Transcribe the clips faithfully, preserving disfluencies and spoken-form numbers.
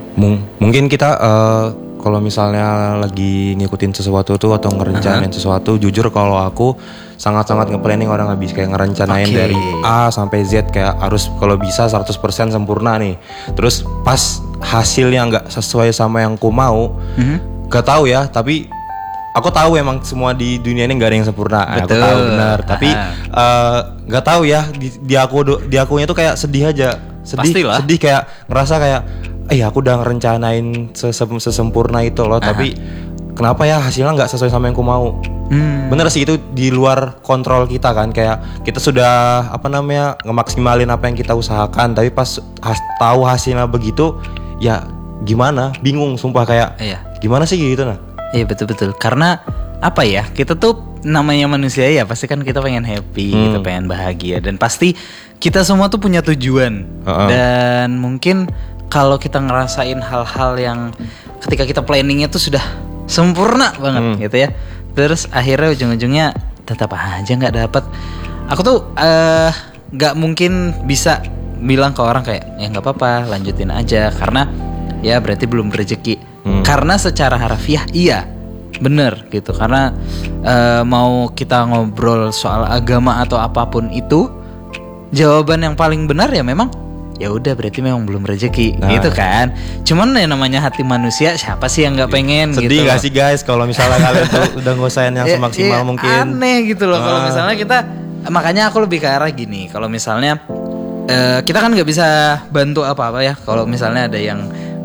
Mung- mungkin kita uh, kalau misalnya lagi ngikutin sesuatu tuh atau ngerencanain uh-huh. sesuatu, jujur kalau aku sangat-sangat nge-planning orang habis, kayak ngerencanain okay. dari A sampai Z, kayak harus kalau bisa seratus persen sempurna nih. Terus pas hasilnya nggak sesuai sama yang ku mau, uh-huh. gak tahu ya, tapi aku tahu emang semua di dunia ini nggak ada yang sempurna. Betul. Aku tahu benar, tapi nggak uh, tahu ya di, di aku di akunya tuh kayak sedih aja, sedih, Pastilah. sedih kayak ngerasa kayak, eh aku udah ngerencanain sesem- sesempurna itu loh, Aha. tapi kenapa ya hasilnya nggak sesuai sama yang aku mau? Hmm. Bener sih, itu di luar kontrol kita kan, kayak kita sudah apa namanya ngemaksimalin apa yang kita usahakan, tapi pas has- tahu hasilnya begitu, ya gimana? Bingung, sumpah kayak, iya. gimana sih gitu nah? Iya betul-betul, karena apa ya, kita tuh namanya manusia ya, pasti kan kita pengen happy, hmm. kita pengen bahagia, dan pasti kita semua tuh punya tujuan. Uh-uh. Dan mungkin kalau kita ngerasain hal-hal yang ketika kita planningnya tuh sudah sempurna banget hmm. gitu ya, terus akhirnya ujung-ujungnya tetap aja nggak dapet. Aku tuh nggak uh, mungkin bisa bilang ke orang kayak ya nggak apa-apa, lanjutin aja, karena ya berarti belum rezeki. Hmm. Karena secara harfiah iya bener gitu, karena uh, mau kita ngobrol soal agama atau apapun itu, jawaban yang paling benar ya memang ya udah berarti memang belum rezeki, nah. gitu kan. Cuman ya namanya hati manusia, siapa sih yang nggak pengen? Sedih gitu. Sedih gak sih guys kalau misalnya kalian tuh udah ngusahain yang semaksimal ya, mungkin. Aneh gitu loh nah. Kalau misalnya kita, makanya aku lebih ke arah gini. Kalau misalnya uh, kita kan nggak bisa bantu apa-apa ya. Kalau misalnya ada yang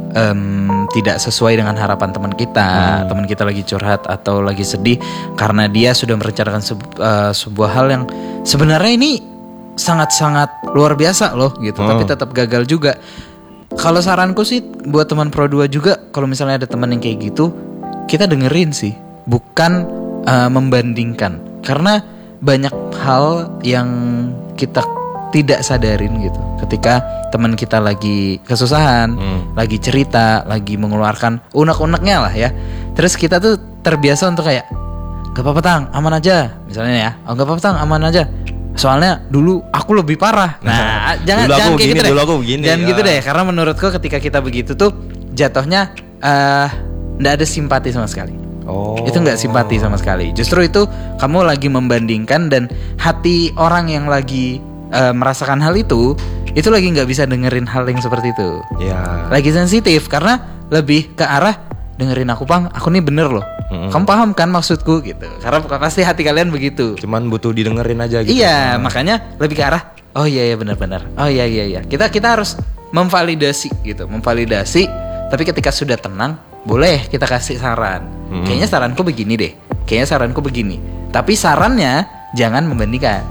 um, tidak sesuai dengan harapan teman kita, hmm. teman kita lagi curhat atau lagi sedih karena dia sudah merencanakan sebu- uh, sebuah hal yang sebenarnya ini sangat-sangat luar biasa loh gitu, oh. tapi tetap gagal juga. Kalau saranku sih buat teman Pro dua juga, kalau misalnya ada teman yang kayak gitu, kita dengerin sih, bukan uh, membandingkan. Karena banyak hal yang kita tidak sadarin gitu. Ketika teman kita lagi kesusahan, hmm. lagi cerita, lagi mengeluarkan unek-uneknya lah ya. Terus kita tuh terbiasa untuk kayak, gak apa-apa Tang, aman aja. Misalnya ya, oh gak apa-apa Tang, aman aja. Soalnya dulu aku lebih parah. Nah, jangan jangan kayak begini, gitu deh. Begini, jangan ya. gitu deh, karena menurutku ketika kita begitu tuh jatuhnya uh, nggak ada simpati sama sekali. Oh. Itu nggak simpati sama sekali. Justru itu kamu lagi membandingkan, dan hati orang yang lagi uh, merasakan hal itu, itu lagi nggak bisa dengerin hal yang seperti itu. Ya. Lagi sensitif karena lebih ke arah dengerin aku Pang, aku nih bener loh. Mm-hmm. Kamu paham kan maksudku gitu. Karena pasti hati kalian begitu. Cuman butuh didengerin aja gitu. Iya, nah. makanya lebih ke arah oh iya iya benar-benar. Oh iya iya iya. Kita kita harus memvalidasi gitu, memvalidasi. Tapi ketika sudah tenang, boleh kita kasih saran. Mm-hmm. Kayaknya saranku begini deh. Kayaknya saranku begini. Tapi sarannya jangan membandingkan.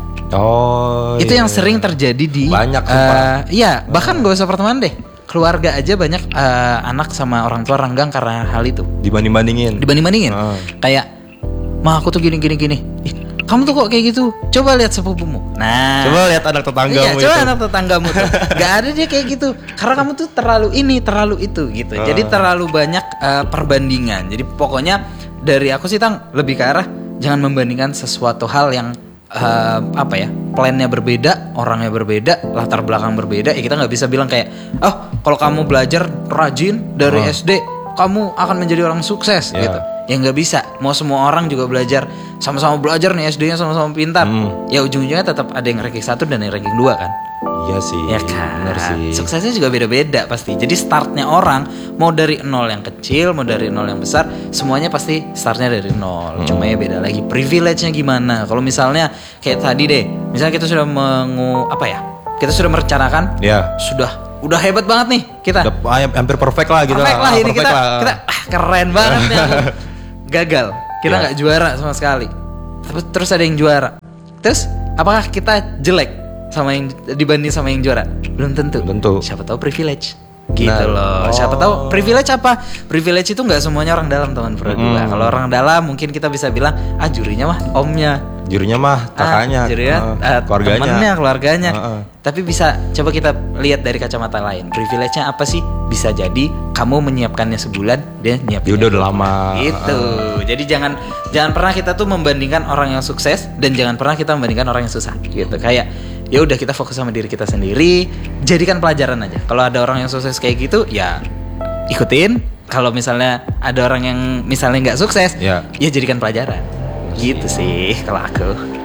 Oh. Itu iya. yang sering terjadi di banyak uh, iya, bahkan gak usah pertemanan deh. Keluarga aja banyak uh, anak sama orang tua renggang karena hal itu. Dibanding-bandingin. Dibanding-bandingin. Uh. Kayak, "Ma, aku tuh gini-gini gini." Ih, kamu tuh kok kayak gitu? Coba lihat sepupumu. Nah, coba lihat anak tetanggamu iya, itu. Coba anak tetanggamu tuh. Gak ada dia kayak gitu. Karena kamu tuh terlalu ini, terlalu itu gitu. Uh. Jadi terlalu banyak uh, perbandingan. Jadi pokoknya dari aku sih Tang lebih ke arah jangan membandingkan sesuatu hal yang Uh, apa ya, plannya berbeda, orangnya berbeda, latar belakang berbeda. Ya kita nggak bisa bilang kayak, oh kalau kamu belajar rajin dari oh. S D, kamu akan menjadi orang sukses yeah. gitu. Ya nggak bisa. Mau semua orang juga belajar, sama-sama belajar nih S D-nya sama-sama pintar. Hmm. Ya ujung-ujungnya tetap ada yang ranking satu dan yang ranking dua kan. Iya sih. Ya kan. Benar sih. Suksesnya juga beda-beda pasti. Jadi startnya orang mau dari nol yang kecil, mau dari nol yang besar, semuanya pasti startnya dari nol. Hmm. Cuma ya beda lagi privilege-nya gimana. Kalau misalnya kayak tadi deh, misalnya kita sudah mengu apa ya? Kita sudah merencanakan. Ya. Sudah udah hebat banget nih kita. Udah hampir perfect lah gitu. Perfect lah, lah ini perfect kita lah. kita ah, keren banget nih. Gagal. Kita nggak ya. juara sama sekali. Terus ada yang juara. Terus apakah kita jelek sama yang dibanding sama yang juara? Belum tentu. Tentu. Siapa tahu privilege. Gitu nah, loh. Oh. Siapa tahu privilege apa? Privilege itu nggak semuanya orang dalam teman Pro dua. Hmm. Kalau orang dalam mungkin kita bisa bilang ah jurinya mah omnya. Jurinya mah kakaknya, ah, jurinya, uh, uh, keluarganya, temennya, keluarganya. Uh, uh. Tapi bisa coba kita lihat dari kacamata lain. Privilege-nya apa sih? Bisa jadi kamu menyiapkannya sebulan, dia nyiapin. Udah udah lama. Gitu. Uh. Jadi jangan jangan pernah kita tuh membandingkan orang yang sukses dan jangan pernah kita membandingkan orang yang susah. Gitu. Kayak ya udah kita fokus sama diri kita sendiri, jadikan pelajaran aja. Kalau ada orang yang sukses kayak gitu, ya ikutin. Kalau misalnya ada orang yang misalnya nggak sukses, Ya. ya jadikan pelajaran. Gitu sih kalau aku.